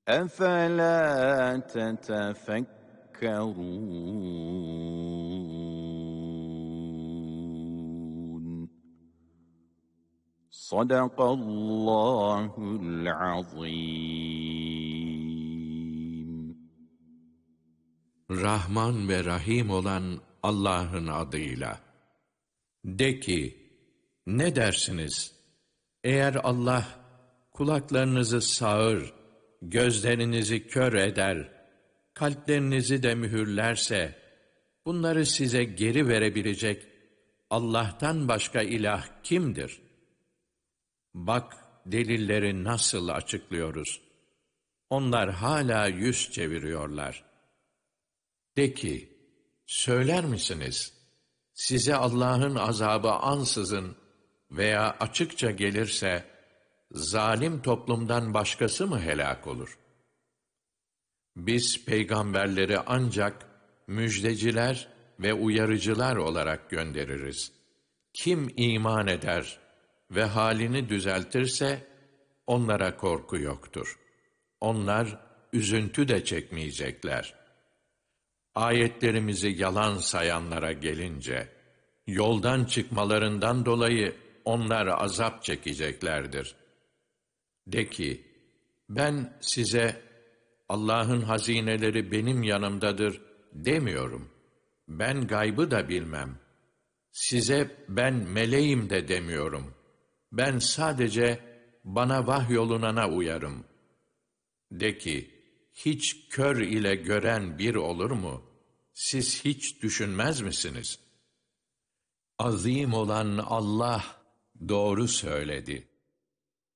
أَفَلَا تَتَفَكَّرُونَ صدق الله العظيم. Rahman ve Rahim olan Allah'ın adıyla. De ki, ne dersiniz? Eğer Allah kulaklarınızı sağır, gözlerinizi kör eder, kalplerinizi de mühürlerse, bunları size geri verebilecek Allah'tan başka ilah kimdir? Bak delilleri nasıl açıklıyoruz. Onlar hala yüz çeviriyorlar. De ki, söyler misiniz? Size Allah'ın azabı ansızın veya açıkça gelirse, zalim toplumdan başkası mı helak olur? Biz peygamberleri ancak müjdeciler ve uyarıcılar olarak göndeririz. Kim iman eder ve halini düzeltirse, onlara korku yoktur. Onlar üzüntü de çekmeyecekler. Ayetlerimizi yalan sayanlara gelince, yoldan çıkmalarından dolayı onlar azap çekeceklerdir. De ki, ben size Allah'ın hazineleri benim yanımdadır demiyorum. Ben gaybı da bilmem. Size ben meleğim de demiyorum. Ben sadece bana vahyolunana uyarım. De ki, hiç kör ile gören bir olur mu? Siz hiç düşünmez misiniz? Azim olan Allah doğru söyledi.